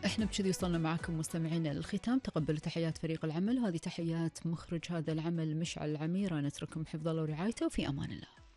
احنا بكذي وصلنا معاكم مستمعينا للختام. تقبلوا تحيات فريق العمل، هذه تحيات مخرج هذا العمل مشعل العميرة. نترككم حفظ الله ورعايته وفي أمان الله.